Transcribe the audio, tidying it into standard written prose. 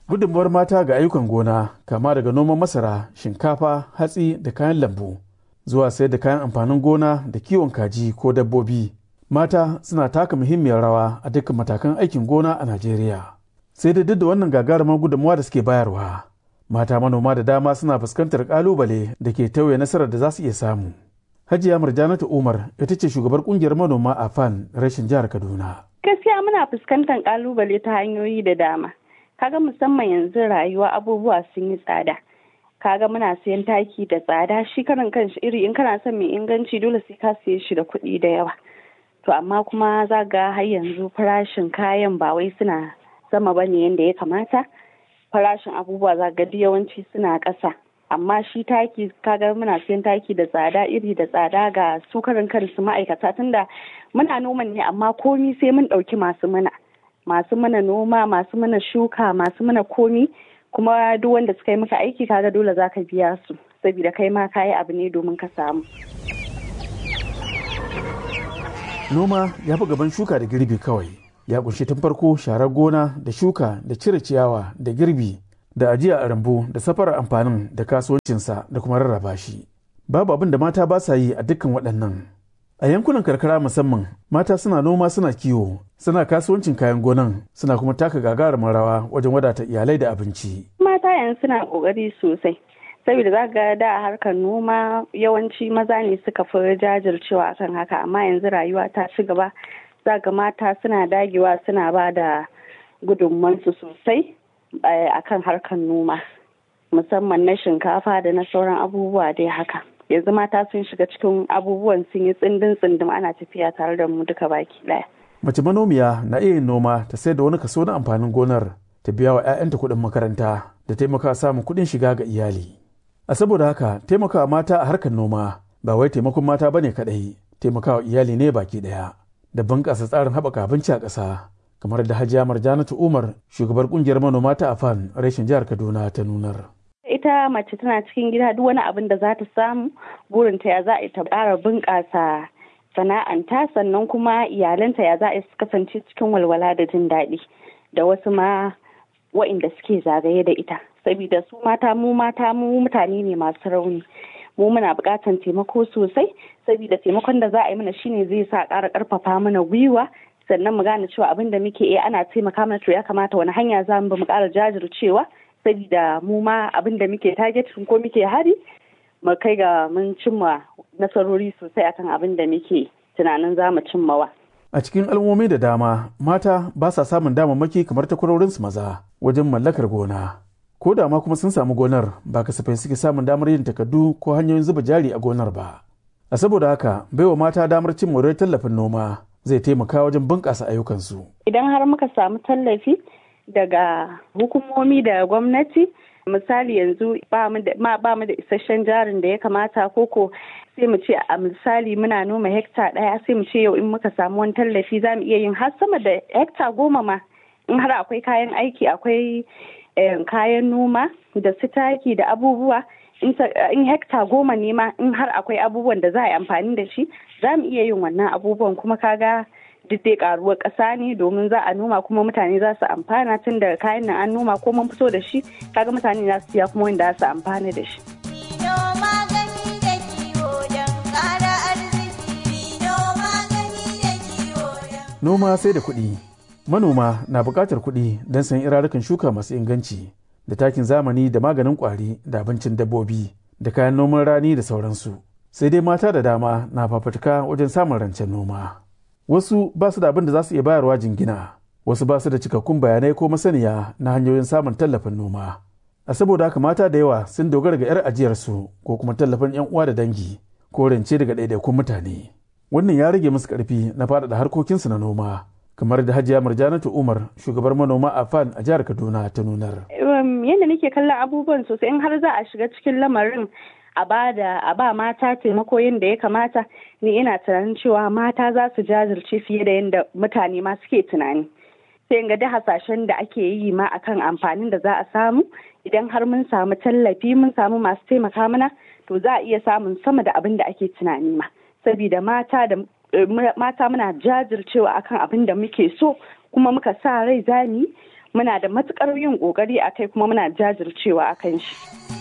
Gudunmuwar mata ga ayyukan gona kama daga noman masara, shinkafa, hatsi da kayan lambu zuwa sayar da kayan amfanin gona da kiwon kaji ko dabbobi. Mata suna taka muhimmiyar rawa a dukkan matakan aikin gona a Najeriya. Sai da duk da wannan gagarumar gudunmuwa da suke bayarwa, mata manoma da dama suna fuskantar kalubale da ke tauye nasarar da za su iya samu. Hajiya Murjanatu Umar ita ce shugabar kungiyar manoma a Fan rashin jihar Kaduna. Gaskiya muna fuskantar kalubale ta hanyoyi da dama. Kaga musamman yanzu rayuwa abubuwa sun yi tsada. Kaga muna siyan taki da tsada, shi karan kanshi iri in kana son mai inganci dole sai ka siye shi da kuɗi da yawa. To amma kuma za ga har yanzu farashin kayan ba wai suna sama bane yadda ya kamata. Farashin abubuwa za ga yawanci suna ƙasa. Amma shi taki kaga muna siyan taki da tsada, iri da tsada ga su karan kansu ma'aikata, tunda muna noman ne amma komi sai mun ɗauki masu mana noma, masu mana shuka, masu mana komi, kuma duk wanda suka yi maka aiki kaga dole za ka biya su saboda kai ma kayi abu ne domin ka samu. Noma ya fi gaban shuka da girbi kawai. Ya kunshi tun farko sharar gona da shuka da cire ciyawa da girbi da ajiya a rambu da safarar amfanin da kasuwancinsa da kuma rarraba shi. Babu abin da mata ba sa yi a dukkan waɗannan. A yankunan karkara musamman, mata suna noma, suna kiwo, suna kasuwancin kayan gonan, suna kuma taka gagarumin rawa wajen wadata iyalai da abinci. Mata yanzu suna ƙoƙari sosai. Saboda za ga da harkar noma yawanci maza ne suka fi jajircewa akan haka, amma yanzu rayuwa ta ci gaba, za ga mata suna dagewa suna ba da gudunmansu sosai akan harkar noma, musamman na shinkafa da na sauran abubuwa dai haka. Yanzu mata sun shiga cikin abubuwan, sun yi tsindin ana tafiya tare da mu duka baki ɗaya. Mace manomiya na iya yin noma ta sayar da wani kaso na amfanin gonar, ta biya wa 'ya'yanta kuɗin makaranta da taimaka samun kuɗin shiga ga iyali. A saboda haka taimakawa mata a harkar noma ba wai taimakon mata bane kaɗai, taimakawa iyali ne baki ɗaya da bunƙasa tsarin haɓaka abinci a ƙasa, kamar da Hajiya Marjanatu Umar, shugabar ƙungiyar manoma ta Afan reshen jihar Kaduna ta nunar. Ita mace tana cikin gida, duk wani abin da za ta samu burinta ya za a ta ƙara bunƙasa sana'anta, sannan kuma iyalanta ya za a kasance cikin walwala da jin daɗi da wasu ma wa'inda suke zagaye da ita. Saboda su mata mu mutane ne masu rauni, mu muna buƙatar taimako sosai, saboda taimakon da za a yi mana shine zai sa ƙara ƙarfafa mana gwiwa, sannan mu gane cewa abin da muke ana taimaka mana, to ya kamata wani hanya za mu ƙara jajircewa, saboda mu ma abin da muke target ko muke hari mu kai ga mun cimma nasarori sosai akan abin da muke tunanin za mu cimmawa. A cikin al'ummomi da dama, mata ba sa samun damammaki kamar takwarorinsu maza wajen mallakar gona. Ko da ma kuma sun samu gonar, ba kasafai suke samun damar yin takardu ko hanyoyin zuba jari a gonar ba. A saboda haka, baiwa mata damar cin moriyar tallafin noma zai taimaka wajen bunƙasa ayyukansu. Idan har muka samu tallafi daga hukumomi da gwamnati, misali yanzu ba mu da isasshen jarin da ya kamata, koko sai mu ce a misali muna noma hekta ɗaya, sai mu ce yau in muka samu wani tallafi za mu iya yin har sama da hekta 10 ma, in har akwai kayan aiki, akwai kayan noma da su taki da abubuwa, in hekta 10 ne ma, in har akwai abubuwan da za a yi amfani da shi, za mu iya yin wannan abubuwan. Kuma kaga duk dai karuwar ƙasa ne, domin za a noma kuma mutane za su amfana, tun da kayan nan an noma ko mun fito da shi, kaga mutane za su siya kuma wanda za su amfana da shi. Noma sai da kuɗi. Manoma na buƙatar kuɗi don sayan irarukan shuka masu inganci da takin zamani da maganin ƙwari da abincin dabbobi da kayan noman rani da sauransu. Sai dai mata da dama na fafutuka wajen samun rancen noma. Wasu ba su da abin da za su iya bayarwa jingina, wasu ba su da cikakkun bayanai ko masaniya na hanyoyin samun tallafin noma. A saboda haka mata da yawa sun dogara ga 'yar ajiyarsu ko kuma tallafin 'yan uwa da dangi ko rance daga ɗaiɗaikun mutane. Wannan ya rage musu ƙarfi na faɗaɗa harkokinsu na noma, kamar da Hajiya Murjanatu Umar, shugabar manoma a Fan a jihar Kaduna ta nunar. Yadda nake kallon abubuwan sosai, in har za a shiga cikin lamarin a ba mata taimako yadda ya kamata, ni ina tunanin cewa mata za su jajirce fiye da yadda mutane ma suke tunani. Sai ga da hasashen da ake yi ma akan amfanin da za a samu idan har mun samu tallafi, mun samu masu taimaka mana, to za a iya samun sama da abin da ake tunani ma. Saboda mata muna jajircewa akan abin da muke so, kuma muka sa rai zani, muna da matukar yin kokari a kai kuma muna jajircewa a kan shi.